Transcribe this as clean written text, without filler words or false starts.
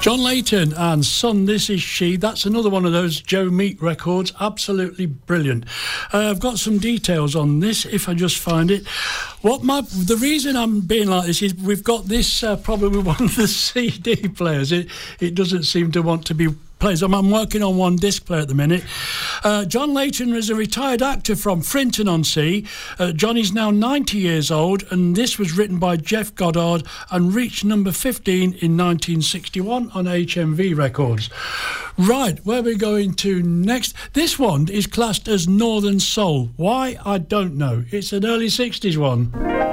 John Layton and Son, This Is She. That's another one of those Joe Meek records. Absolutely brilliant. I've got some details on this, if I just find it. The reason I'm being like this is we've got this problem with one of the CD players. It doesn't seem to want to be played. I'm working on one disc player at the minute. John Layton is a retired actor from Frinton-on-Sea. Johnny's now 90 years old, and this was written by Jeff Goddard and reached number 15 in 1961 on HMV Records. Right, where are we going to next? This one is classed as Northern Soul. Why? I don't know. It's an early 60s one.